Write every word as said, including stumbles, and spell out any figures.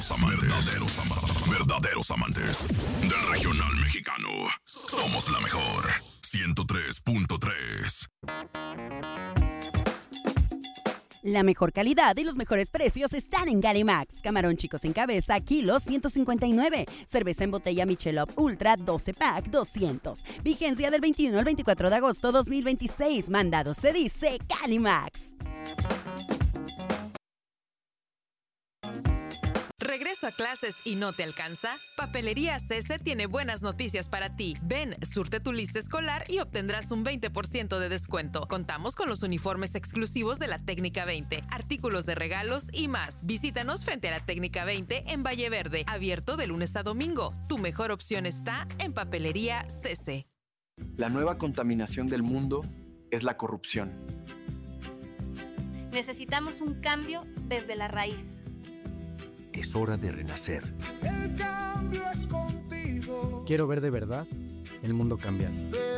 Amantes, verdaderos, amantes, verdaderos amantes del regional mexicano. Somos la mejor. ciento tres punto tres. La mejor calidad y los mejores precios están en Galimax. Camarón chicos en cabeza, kilo ciento cincuenta y nueve. Cerveza en botella Michelob Ultra, doce pack, doscientos. Vigencia del veintiuno al veinticuatro de agosto dos mil veintiséis. Mandado se dice Galimax. ¿Regreso a clases y no te alcanza? Papelería Cese tiene buenas noticias para ti. Ven, surte tu lista escolar y obtendrás un veinte por ciento de descuento. Contamos con los uniformes exclusivos de la Técnica veinte, artículos de regalos y más. Visítanos frente a la Técnica veinte en Valle Verde, abierto de lunes a domingo. Tu mejor opción está en Papelería Cese. La nueva contaminación del mundo es la corrupción. Necesitamos un cambio desde la raíz. Es hora de renacer. El cambio es contigo. Quiero ver de verdad el mundo cambiar.